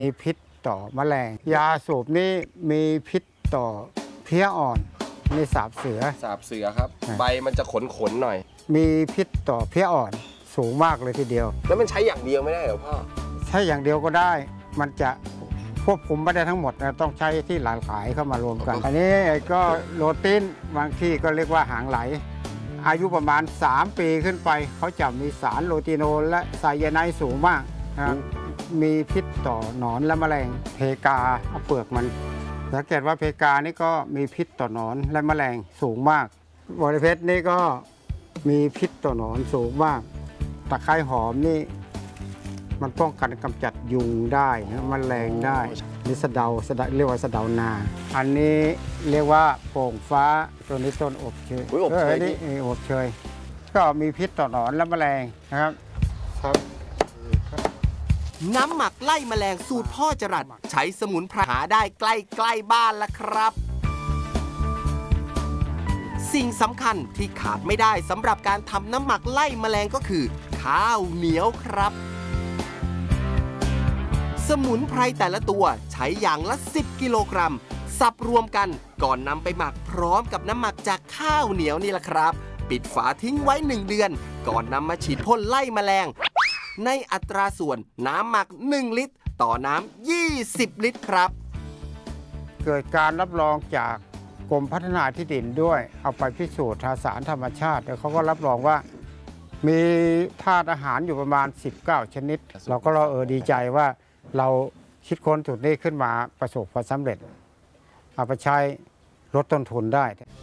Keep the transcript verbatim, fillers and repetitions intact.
มีพิษต่อแมลงยาสูบนี้มีพิษต่อเพี้ยอ่อนมีสาบเสือสาบเสือครับใบมันจะขนขนหน่อยมีพิษต่อเพี้ยอ่อนสูงมากเลยทีเดียวแล้วมันใช้อย่างเดียวไม่ได้เหรอพ่อใช้อย่างเดียวก็ได้มันจะควบคุมไม่ได้ทั้งหมดนะต้องใช้ที่หลายๆเข้ามารวมกันอันนี้ก็โรตินบางที่ก็เรียกว่าหางไหลอายุประมาณสามปีขึ้นไปเขาจะมีสารโรติโนนและไซยาไนด์สูงมากนะครับมีพิษต่อหนอนและแมลงเพกาเปลือกมันสังเกตว่าเพกานี่ก็มีพิษต่อหนอนและแมลงสูงมากบริเพชรนี่ก็มีพิษต่อหนอนสูงมากตะไคร้หอมนี่มันป้องกันกำจัดยุงได้นะแมลงได้นี่สะเดาสะเดาเรียกว่าสะเดานาอันนี้เรียกว่าโป่งฟ้าตัวนี้ต้นอบเชยอบเชยนี่อบเชยก็มีพิษต่อหนอนและแมลงนะครับครับน้ำหมักไล่แมลงสูตรพ่อจรัสใช้สมุนไพรหาได้ใกล้ใกล้บ้านละครับ สิ่งสำคัญที่ขาดไม่ได้สำหรับการทำน้ำหมักไล่แมลงก็คือข้าวเหนียวครับสมุนไพรแต่ละตัวใช้อย่างละสิบกิโลกรัมสับรวมกันก่อนนำไปหมักพร้อมกับน้ำหมักจากข้าวเหนียวนี่แหละครับปิดฝาทิ้งไว้หนึ่งเดือนก่อนนำมาฉีดพ่นไล่แมลงในอัตราส่วนน้ำหมักหนึ่งลิตรต่อน้ำยี่สิบลิตรครับเกิดการรับรองจากกรมพัฒนาที่ดินด้วยเอาไปพิสูจน์ทางสารธรรมชาติแล้วเขาก็รับรองว่ามีธาตุอาหารอยู่ประมาณสิบเก้าชนิดเราก็เราเออดีใจว่าเราคิดค้นสูตรนี้ขึ้นมาประสบความสำเร็จเอาไปใช้ลดต้นทุนได้